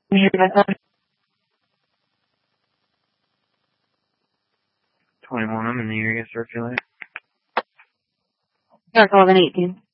You hear my phone? 21, I'm in the area, sir, if you like. Dark 1118.